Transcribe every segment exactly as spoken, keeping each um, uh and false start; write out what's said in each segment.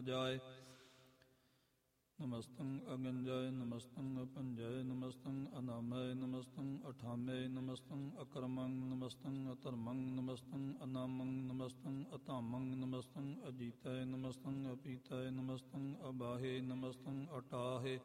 ਜਾਏ। ਨਮਸਤੰ ਅਗੰਜਾਏ ਨਮਸਤੰ ਅਪੰਜਾਏ ਨਮਸਤੰ ਅਨਾਮਯ ਨਮਸਤੰ ਅਠਾਮਯ ਨਮਸਤੰ ਅਕਰਮੰ ਨਮਸਤੰ ਅਧਰਮੰ ਨਮਸਤੰ ਅਨਾਮੰ ਨਮਸਤੰ ਅਧਾਮੰ ਨਮਸਤੰ ਅਜੀਤਯ ਨਮਸਤੰ ਅਪੀਤਯ ਨਮਸਤੰ ਅਬਾਹੇ ਨਮਸਤੰ ਅਟਾਹੇ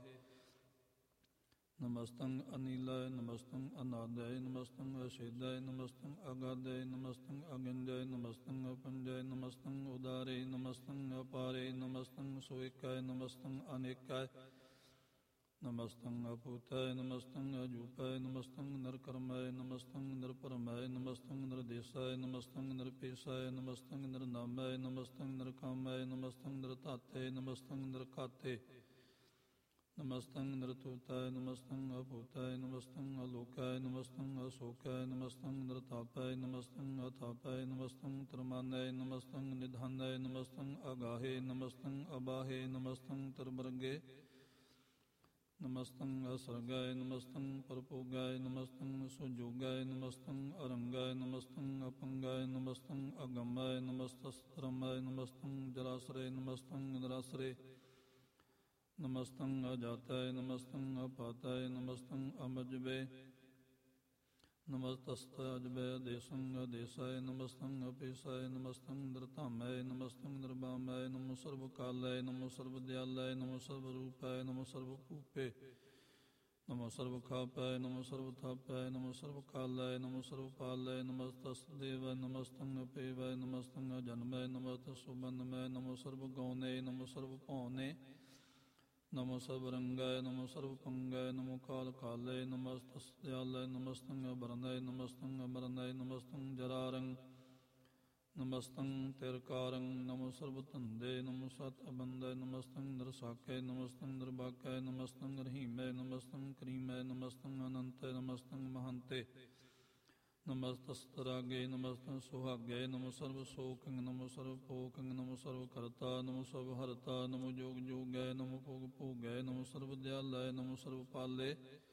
ਨਮਸਤੰ ਅਨੀਲਾਯ ਨਮਸਤੰ ਅਨਾਦਯ ਨਮਸਤੰ ਅਛੇਦਯ ਨਮਸਤੰ ਅਗਾਧਯ ਨਮਸਤੰ ਅਗੰਜਯ ਨਮਸਤੰ ਅਪੰਜਯ ਨਮਸਤੰ ਉਦਾਰੇ ਨਮਸਤੰ ਅਪਾਰੇ ਨਮਸਤੰ ਸੋਇਕਯ ਨਮਸਤੰ ਅਨੇਕਯ ਨਮਸਤੰ ਅਭੂਤਯ ਨਮਸਤੰ ਅਜੂਪਯ ਨਮਸਤੰ ਨਿਰਕਰਮਯ ਨਮਸਤੰ ਨਿਰਭਰਮਯ ਨਮਸਤੰ ਨਿਰਦੇਸ਼ਾਯ ਨਮਸਤੰ ਨਿਰਪੇਸ਼ਾਯ ਨਮਸਤੰ ਨਿਰਨਾਮਯ ਨਮਸਤੰ ਨਿਰਕਾਮਯ ਨਮਸਤੰ ਨਿਰਧਾਤੇ ਨਮਸਤੰ ਨਿਰਘਾਤੇ ਨਮਸਤੰ ਨਿਰਤੂਤਾਯ ਨਮਸਤੰ ਅਭੂਤਾਯ ਨਮਸਤੰ ਅਲੋਕਾਯ ਨਮਸਤੰ ਅਸ਼ੋਕਾਯ ਨਮਸਤੰ ਨਿਰਤਾਪਾਯ ਨਮਸਤੰ ਅਥਾਪਾਯ ਨਮਸਤੰ ਤਰਮਾਨਾਯ ਨਮਸਤੰ ਨਿਧਾਨਾਯ ਨਮਸਤੰ ਅਗਾਹੇ ਨਮਸਤੰ ਅਬਾਹੇ ਨਮਸਤੰ ਤਰਬਰਗੇ ਨਮਸਤੰ ਅਸਰਗਾਯ ਨਮਸਤੰ ਪਰਭੋਗਾਯ ਨਮਸਤੰ ਸੁਜੋਗਾਯ ਨਮਸਤੰ ਅਰੰਗਾਯ ਨਮਸਤੰ ਅਪੰਗਾਯ ਨਮਸਤੰ ਅਗਮਾਯ ਨਮਸਤਸਤਰਮਾਯ ਨਮਸਤੰ ਜਰਾਸਰੇ ਨਮਸਤੰ ਨਿਰਾਸਰੇ ਨਮਸਤੰ ਅਜਾਤਾਯ ਨਮਸਤੰ ਅਪਾਤਾਯ ਨਮਸਤੰ ਅਮਜਵੇ ਨਮਸਤਸਤਿ ਅਜਵੇ ਅਦੇਸ਼ੰ ਅਦੇਸ਼ਾਯ ਨਮਸਤੰ ਅਪੇਸ਼ਾਯ ਨਮਸਤੰ ਨਿਰਧਾਮਯ ਨਮਸਤੰ ਨਿਰਭਾਮਯ ਨਮੋ ਸਰਵਕਾਲਾਯ ਨਮੋ ਸਰਵਦਿਆਲਾਯ ਨਮੋ ਸਰਵਰੂਪਾਯ ਨਮੋ ਸਰਵਭੂਪੇ ਨਮੋ ਸਰਵਖਾਪਾਯ ਨਮੋ ਸਰਵਥਾਪਾਯ ਨਮੋ ਸਰਵਕਾਲਾਯ ਨਮੋ ਸਰਵਪਾਲਾਯ ਨਮਸਤਸਦੇਵਾਯ ਨਮਸਤੰ ਅਪੇਵਾਯ ਨਮਸਤੰ ਅਜਨਮਯ ਨਮਸਤੰ ਸੁਬੰਧਮਯ ਨਮੋ ਸਰਵਗੌਨੇ ਨਮੋ ਸਰਵਭੌਨੇ ਨਮੋ ਸਰਵਰੰਗਾਯ ਨਮੋ ਸਰਵਪੰਗਾਯ ਨਮੋ ਕਾਲ ਕਾਲਯ ਨਮਸਤਸਦਿਆਲਾਯ ਨਮਸਤੰ ਅਬਰਨਾਯ ਨਮਸਤੰ ਅਮਰਨਾਯ ਨਮਸਤੰ ਜਰਾਰੰ ਨਮਸਤੰ ਤਿਰਕਾਰੰ ਨਮੋ ਸਰਵਧੰਦੇ ਨਮੋ ਸਤ ਅਬੰਦਯ ਨਮਸਤੰ ਨਿਰਸਾਕਯ ਨਮਸਤੰ ਨਿਰਭਾਕਯ ਨਮਸਤੰ ਰਹੀਮਯ ਨਮਸਤੰ ਕਰੀਮਯ ਨਮਸਤੰ ਅਨੰਤਯ ਨਮਸਤੰ ਮਹੰਤੇ ਨਮਸਤਸਤਰਾਗੇ ਨਮਸਤੰ ਸੁਹਾਗਯ ਨਮੋ ਸਰਵ ਸੋਕੰ ਨਮੋ ਸਰਵ ਭੋਕੰ ਨਮੋ ਸਰਵ ਕਰਤਾ ਨਮੋ ਸਰਵ ਹਰਤਾ ਨਮੋ ਜੋਗ ਜੋਗਯ ਨਮੋ ਭੋਗ ਭੋਗਯ ਨਮੋ ਸਰਵ ਦਿਆਲਾਯ ਨਮੋ ਸਰਵ ਪਾਲੇ